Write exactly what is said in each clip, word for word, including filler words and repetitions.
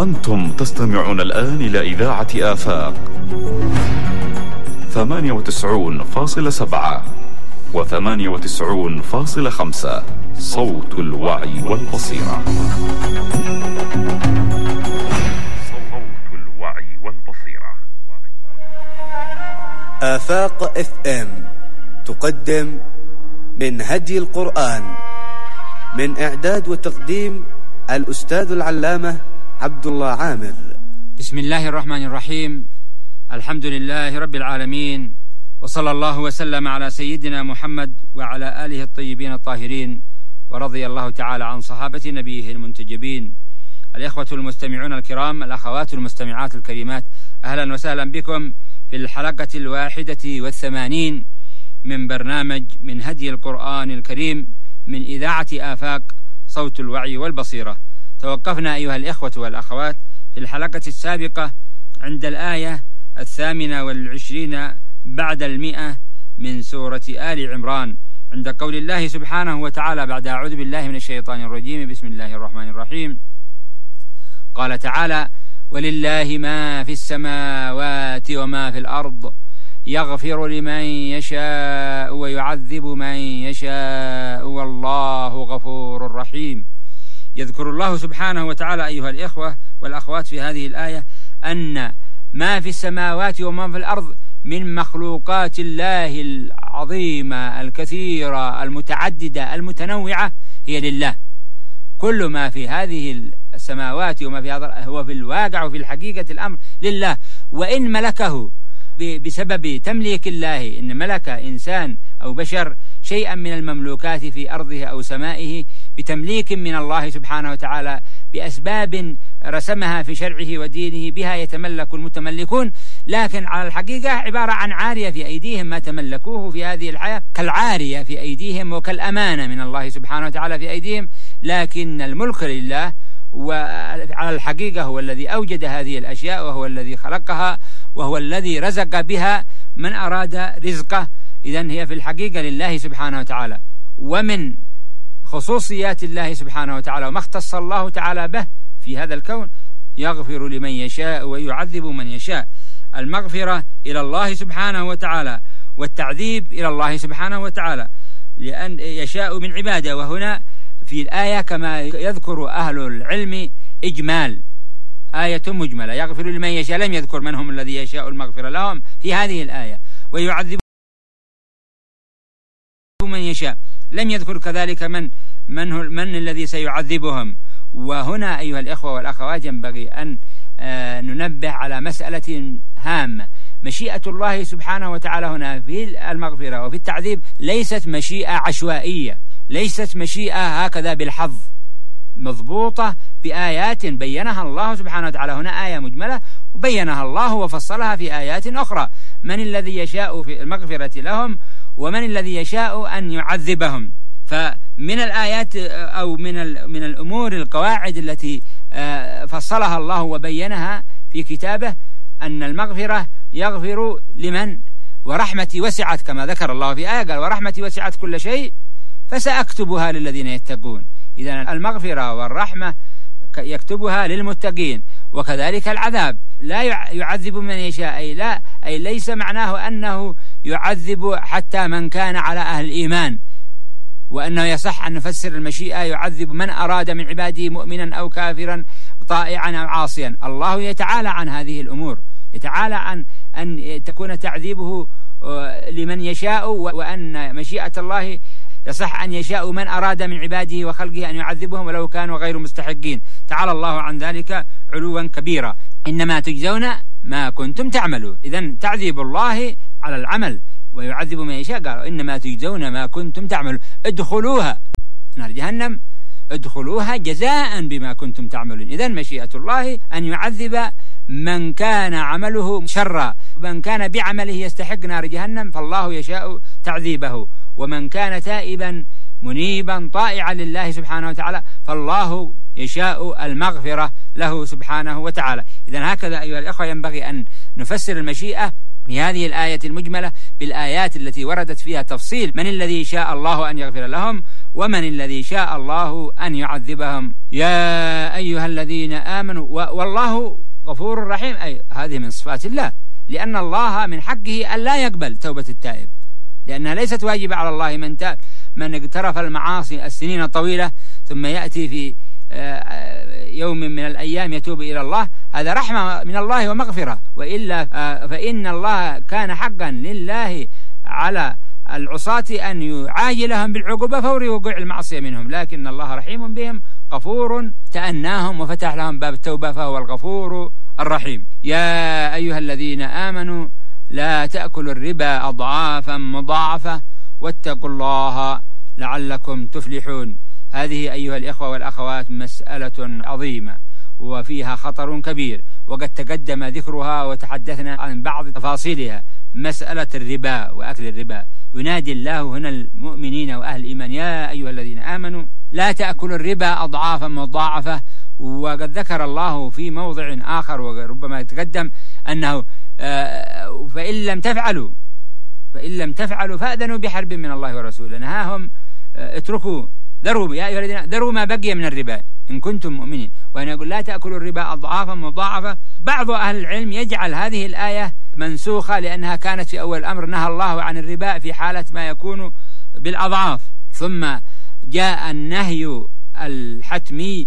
أنتم تستمعون الآن إلى إذاعة آفاق ثمانية وتسعون فاصلة سبعة وثمانية وتسعون فاصلة خمسة، صوت الوعي والبصيرة. صوت الوعي والبصيرة. آفاق اف ام تقدم من هدي القرآن، من إعداد وتقديم الأستاذ العلامة عبد الله عامر. بسم الله الرحمن الرحيم. الحمد لله رب العالمين، وصلى الله وسلم على سيدنا محمد وعلى آله الطيبين الطاهرين، ورضي الله تعالى عن صحابة نبيه المنتجبين. الإخوة المستمعون الكرام، الأخوات المستمعات الكريمات، أهلا وسهلا بكم في الحلقة الواحدة والثمانين من برنامج من هدي القرآن الكريم من إذاعة آفاق صوت الوعي والبصيرة. توقفنا أيها الإخوة والأخوات في الحلقة السابقة عند الآية الثامنة والعشرين بعد المئة من سورة آل عمران، عند قول الله سبحانه وتعالى بعد أعوذ بالله من الشيطان الرجيم، بسم الله الرحمن الرحيم. قال تعالى: ولله ما في السماوات وما في الأرض يغفر لمن يشاء ويعذب من يشاء والله غفور رحيم. يذكر الله سبحانه وتعالى أيها الإخوة والأخوات في هذه الآية أن ما في السماوات وما في الأرض من مخلوقات الله العظيمة الكثيرة المتعددة المتنوعة هي لله. كل ما في هذه السماوات وما في هذا هو في الواقع وفي الحقيقة الأمر لله، وإن ملكه بسبب تمليك الله، إن ملك إنسان أو بشر شيئا من المملوكات في أرضه أو سمائه بتمليك من الله سبحانه وتعالى بأسباب رسمها في شرعه ودينه، بها يتملك المتملكون، لكن على الحقيقة عبارة عن عارية في أيديهم، ما تملكوه في هذه الحياة كالعارية في أيديهم وكالأمانة من الله سبحانه وتعالى في أيديهم، لكن الملك لله، وعلى الحقيقة هو الذي أوجد هذه الأشياء، وهو الذي خلقها، وهو الذي رزق بها من أراد رزقه. إذن هي في الحقيقة لله سبحانه وتعالى. ومن خصوصيات الله سبحانه وتعالى وما اختص الله تعالى به في هذا الكون يغفر لمن يشاء ويعذب من يشاء. المغفرة إلى الله سبحانه وتعالى والتعذيب إلى الله سبحانه وتعالى لأن يشاء من عباده. وهنا في الآية كما يذكر أهل العلم إجمال، آية مجملة، يغفر لمن يشاء، لم يذكر من هم الذي يشاء المغفرة لهم في هذه الآية، ويعذب من يشاء، لم يذكر كذلك من من, من الذي سيعذبهم. وهنا أيها الإخوة والأخوات ينبغي أن آه ننبه على مسألة هامة. مشيئة الله سبحانه وتعالى هنا في المغفرة وفي التعذيب ليست مشيئة عشوائية، ليست مشيئة هكذا بالحظ، مضبوطة بآيات بينها الله سبحانه وتعالى. هنا آية مجملة وبينها الله وفصلها في آيات أخرى، من الذي يشاء في المغفرة لهم ومن الذي يشاء أن يعذبهم. فمن الآيات أو من من الأمور القواعد التي فصلها الله وبينها في كتابه أن المغفرة يغفر لمن ورحمتي وسعت، كما ذكر الله في آية قال: ورحمتي وسعت كل شيء فسأكتبها للذين يتقون. إذن المغفرة والرحمة يكتبها للمتقين. وكذلك العذاب لا يعذب من يشاء، أي لا أي ليس معناه أنه يعذب حتى من كان على أهل الإيمان، وأنه يصح أن نفسر المشيئة يعذب من أراد من عباده مؤمنا أو كافرا طائعا أو عاصيا. الله يتعالى عن هذه الأمور، يتعالى عن أن تكون تعذيبه لمن يشاء، وأن مشيئة الله يصح أن يشاء من أراد من عباده وخلقه أن يعذبهم ولو كانوا غير مستحقين. تعالى الله عن ذلك علوا كبيرا. إنما تجزون ما كنتم تعملون. إذن تعذيب الله على العمل ويعذب من يشاء، قالوا إنما تجزون ما كنتم تعملون، ادخلوها نار جهنم، ادخلوها جزاء بما كنتم تعملون. إذن مشيئة الله أن يعذب من كان عمله شرا، من كان بعمله يستحق نار جهنم فالله يشاء تعذيبه، ومن كان تائبا منيبا طائعا لله سبحانه وتعالى فالله يشاء المغفرة له سبحانه وتعالى. إذن هكذا أيها الأخوة ينبغي أن نفسر المشيئة في هذه الآية المجملة بالآيات التي وردت فيها تفصيل من الذي شاء الله أن يغفر لهم ومن الذي شاء الله أن يعذبهم. يا أيها الذين آمنوا، والله غفور رحيم، أي هذه من صفات الله، لأن الله من حقه أن لا يقبل توبة التائب، لأنها ليست واجبة على الله. من تاب من اقترف المعاصي السنين الطويلة ثم يأتي في يوم من الأيام يتوب إلى الله، هذا رحمة من الله ومغفرة، وإلا فإن الله كان حقا لله على العصاة أن يعاجلهم بالعقوبة فور وقوع المعصية منهم، لكن الله رحيم بهم غفور تأناهم وفتح لهم باب التوبة فهو الغفور الرحيم. يا أيها الذين آمنوا لا تأكلوا الربا أضعافا مضاعفة واتقوا الله لعلكم تفلحون. هذه أيها الإخوة والأخوات مسألة عظيمة وفيها خطر كبير، وقد تقدم ذكرها وتحدثنا عن بعض تفاصيلها. مسألة الربا وأكل الربا، ينادي الله هنا المؤمنين وأهل الإيمان: يا أيها الذين آمنوا لا تأكلوا الربا أضعافا مضاعفة. وقد ذكر الله في موضع آخر وربما يتقدم أنه فإن لم تفعلوا فإن لم تفعلوا فأذنوا بحرب من الله ورسوله. نهاهم اتركوا ذروا يا أيها الذين ذروا ما بقي من الربا إن كنتم مؤمنين. وأنا يقول لا تأكلوا الربا أضعافا مضاعفة. بعض أهل العلم يجعل هذه الآية منسوخة لأنها كانت في أول الأمر نهى الله عن الربا في حالة ما يكون بالأضعاف، ثم جاء النهي الحتمي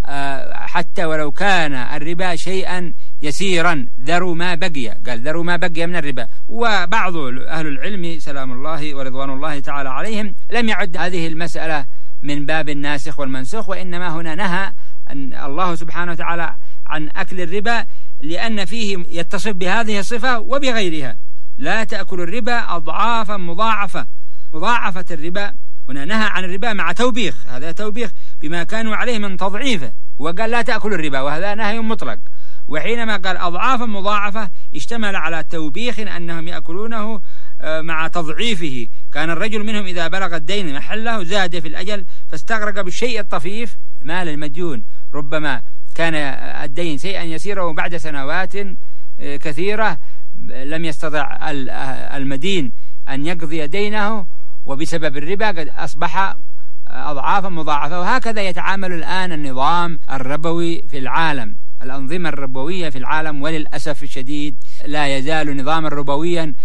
حتى ولو كان الربا شيئا يسيرا، ذروا ما بقي، قال ذروا ما بقي من الربا. وبعض أهل العلم سلام الله ورضوان الله تعالى عليهم لم يعد هذه المسألة من باب الناسخ والمنسوخ، وإنما هنا نهى أن الله سبحانه وتعالى عن أكل الربا لأن فيه يتصف بهذه الصفة وبغيرها. لا تأكل الربا أضعافا مضاعفة. مضاعفة الربا هنا نهى عن الربا مع توبيخ، هذا توبيخ بما كانوا عليه من تضعيفه، وقال لا تأكل الربا، وهذا نهي مطلق. وحينما قال أضعافا مضاعفة اشتمل على توبيخ أنهم يأكلونه مع تضعيفه. كان الرجل منهم إذا بلغ الدين محله زاد في الأجل فاستغرق بالشيء الطفيف مال المديون. ربما كان الدين شيئا يسيرا وبعد سنوات كثيرة لم يستطع المدين أن يقضي دينه، وبسبب الربا قد أصبح أضعافا مضاعفة. وهكذا يتعامل الآن النظام الربوي في العالم، الأنظمة الربوية في العالم، وللأسف الشديد لا يزال نظاما ربويا،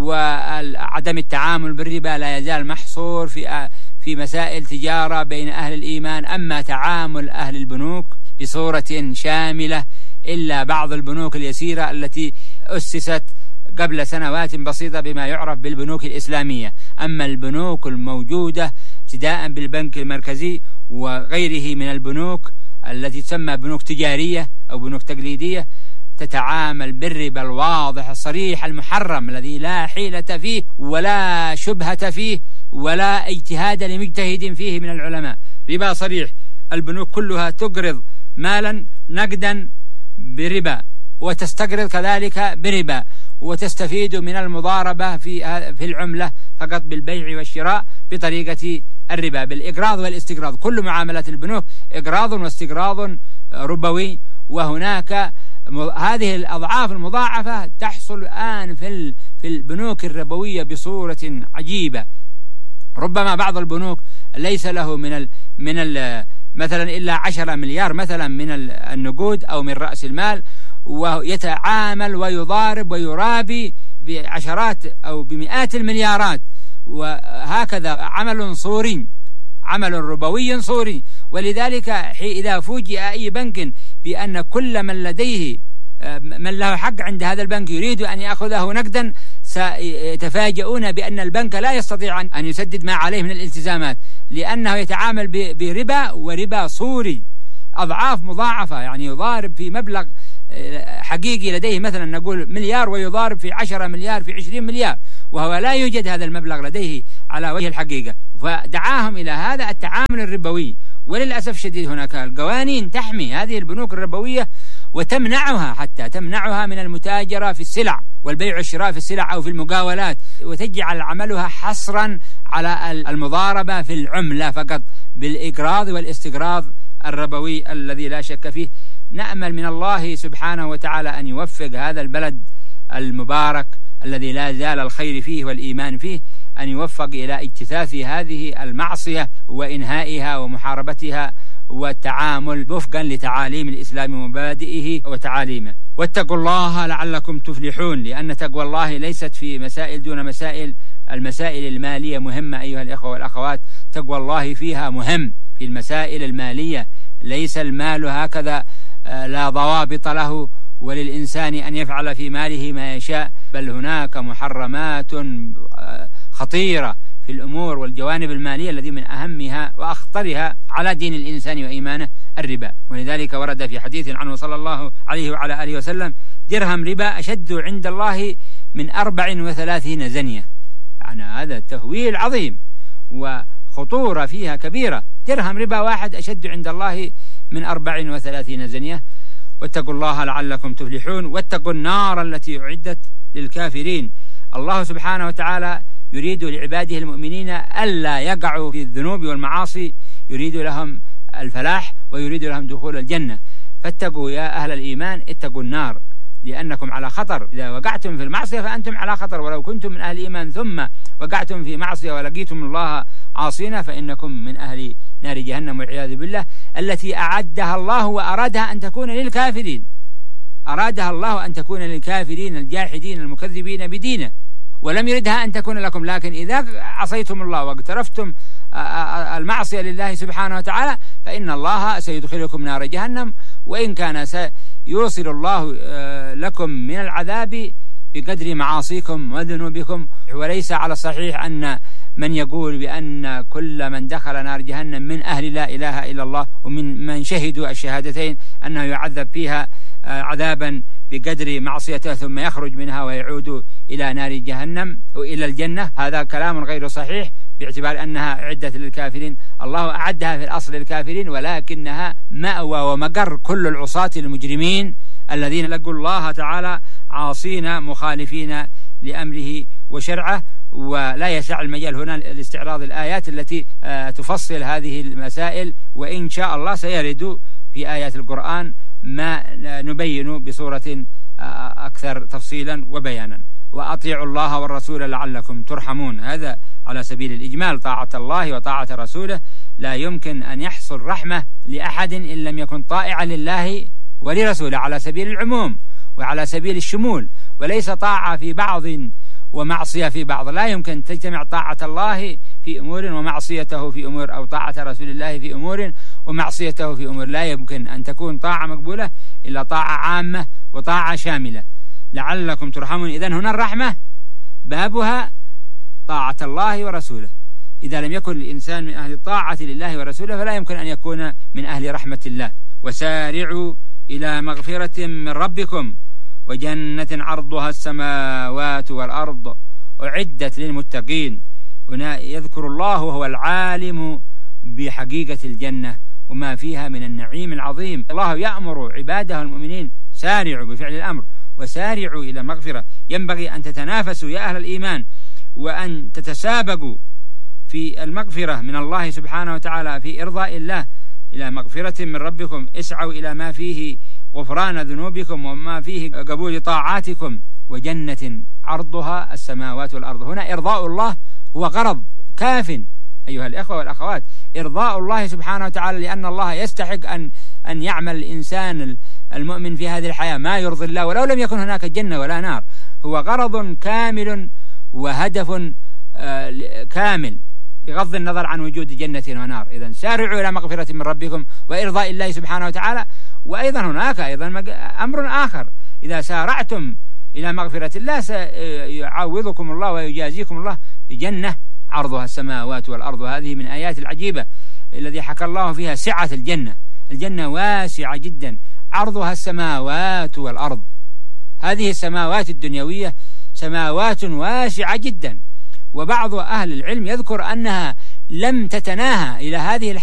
وعدم التعامل بالربا لا يزال محصور في في مسائل تجارة بين أهل الإيمان. أما تعامل أهل البنوك بصورة شاملة إلا بعض البنوك اليسيرة التي أسست قبل سنوات بسيطة بما يعرف بالبنوك الإسلامية. أما البنوك الموجودة ابتداء بالبنك المركزي وغيره من البنوك التي تسمى بنوك تجارية أو بنوك تقليدية تتعامل بالربا الواضح الصريح المحرم الذي لا حيلة فيه ولا شبهة فيه ولا اجتهاد لمجتهد فيه من العلماء. ربا صريح. البنوك كلها تقرض مالا نقدا بربا وتستقرض كذلك بربا، وتستفيد من المضاربة في في العملة فقط بالبيع والشراء بطريقة الربا، بالإقراض والاستقراض. كل معاملات البنوك إقراض واستقراض ربوي. وهناك هذه الأضعاف المضاعفة تحصل الآن في في البنوك الربوية بصورة عجيبة. ربما بعض البنوك ليس له من ال من ال مثلا إلا عشرة مليار مثلا من النقود أو من رأس المال، ويتعامل ويضارب ويرابي بعشرات أو بمئات المليارات. وهكذا عمل صوري، عمل ربوي صوري. ولذلك إذا فوجئ أي بنك بأن كل من لديه من له حق عند هذا البنك يريد أن يأخذه نقدا، سيتفاجئون بأن البنك لا يستطيع أن يسدد ما عليه من الالتزامات، لأنه يتعامل بربا وربا صوري أضعاف مضاعفة. يعني يضارب في مبلغ حقيقي لديه مثلا نقول مليار ويضارب في عشرة مليار في عشرين مليار، وهو لا يوجد هذا المبلغ لديه على وجه الحقيقة. فدعاهم إلى هذا التعامل الربوي. وللأسف شديد هناك القوانين تحمي هذه البنوك الربوية وتمنعها، حتى تمنعها من المتاجرة في السلع والبيع والشراء في السلع أو في المقاولات، وتجعل عملها حصرا على المضاربة في العملة فقط بالإقراض والاستقراض الربوي الذي لا شك فيه. نأمل من الله سبحانه وتعالى أن يوفق هذا البلد المبارك الذي لا زال الخير فيه والإيمان فيه، أن يوفق إلى اجتثاث هذه المعصية وإنهائها ومحاربتها والتعامل وفقا لتعاليم الإسلام ومبادئه وتعاليمه. واتقوا الله لعلكم تفلحون، لأن تقوى الله ليست في مسائل دون مسائل. المسائل المالية مهمة أيها الإخوة والأخوات، تقوى الله فيها مهم. في المسائل المالية ليس المال هكذا لا ضوابط له وللإنسان أن يفعل في ماله ما يشاء، بل هناك محرمات خطيرة في الأمور والجوانب المالية الذي من أهمها وأخطرها على دين الإنسان وإيمانه الربا. ولذلك ورد في حديث عنه صلى الله عليه وعلى آله وسلم: درهم ربا أشد عند الله من أربع وثلاثين زنية. يعني هذا تهويل عظيم وخطورة فيها كبيرة. درهم ربا واحد أشد عند الله من أربع وثلاثين زنية. واتقوا الله لعلكم تفلحون، واتقوا النار التي أعدت للكافرين. الله سبحانه وتعالى يريد لعباده المؤمنين ألا يقعوا في الذنوب والمعاصي، يريد لهم الفلاح ويريد لهم دخول الجنة. فاتقوا يا أهل الإيمان، اتقوا النار، لأنكم على خطر. إذا وقعتم في المعصية فأنتم على خطر، ولو كنتم من أهل الإيمان ثم وقعتم في معصية ولقيتم الله عاصين فإنكم من أهل نار جهنم والعياذ بالله، التي أعدها الله وأرادها أن تكون للكافرين. أرادها الله أن تكون للكافرين الجاحدين المكذبين بدينه، ولم يردها أن تكون لكم. لكن إذا عصيتم الله واقترفتم المعصية لله سبحانه وتعالى فإن الله سيدخلكم نار جهنم، وإن كان سيوصل الله لكم من العذاب بقدر معاصيكم وذنوبكم. وليس على الصحيح أن من يقول بأن كل من دخل نار جهنم من أهل لا إله إلا الله ومن من شهدوا الشهادتين أنه يعذب فيها عذابا بقدر معصيته ثم يخرج منها ويعود إلى نار جهنم وإلى الجنة. هذا كلام غير صحيح، باعتبار أنها أعدت للكافرين. الله أعدها في الأصل للكافرين، ولكنها مأوى ومقر كل العصاة المجرمين الذين لقوا الله تعالى عاصين مخالفين لأمره وشرعه. ولا يسع المجال هنا لاستعراض الآيات التي تفصل هذه المسائل، وإن شاء الله سيرد في آيات القرآن ما نبين بصورة أكثر تفصيلا وبيانا. وأطيعوا الله والرسول لعلكم ترحمون، هذا على سبيل الإجمال. طاعة الله وطاعة رسوله لا يمكن أن يحصل رحمة لأحد إن لم يكن طائعا لله ولرسوله على سبيل العموم وعلى سبيل الشمول، وليس طاعة في بعض ومعصية في بعض. لا يمكن تجتمع طاعة الله في أمور ومعصيته في أمور، أو طاعة رسول الله في أمور ومعصيته في أمور. لا يمكن أن تكون طاعة مقبولة إلا طاعة عامة وطاعة شاملة. لعلكم ترحمون، إذن هنا الرحمة بابها طاعة الله ورسوله. إذا لم يكن الإنسان من أهل الطاعة لله ورسوله فلا يمكن أن يكون من أهل رحمة الله. وسارعوا إلى مغفرة من ربكم وجنة عرضها السماوات والأرض أعدت للمتقين. هنا يذكر الله وهو العالم بحقيقة الجنة وما فيها من النعيم العظيم. الله يأمر عباده المؤمنين: سارعوا بفعل الأمر وسارعوا إلى مغفرة. ينبغي أن تتنافسوا يا أهل الإيمان وأن تتسابقوا في المغفرة من الله سبحانه وتعالى في إرضاء الله. إلى مغفرة من ربكم، اسعوا إلى ما فيه غفران ذنوبكم وما فيه قبول طاعاتكم. وجنة عرضها السماوات والأرض، هنا إرضاء الله هو غرض كاف أيها الإخوة والأخوات. إرضاء الله سبحانه وتعالى، لأن الله يستحق أن أن يعمل الإنسان المؤمن في هذه الحياة ما يرضي الله ولو لم يكن هناك جنة ولا نار. هو غرض كامل وهدف كامل بغض النظر عن وجود جنة ونار. إذن سارعوا إلى مغفرة من ربكم وإرضاء الله سبحانه وتعالى. وأيضا هناك أيضا أمر آخر: إذا سارعتم إلى مغفرة الله سيعوضكم الله ويجازيكم الله بجنة عرضها السماوات والأرض. هذه من آيات العجيبة الذي حكى الله فيها سعة الجنة. الجنة واسعة جدا، عرضها السماوات والأرض. هذه السماوات الدنيوية سماوات واسعة جدا، وبعض أهل العلم يذكر أنها لم تتناهى إلى هذه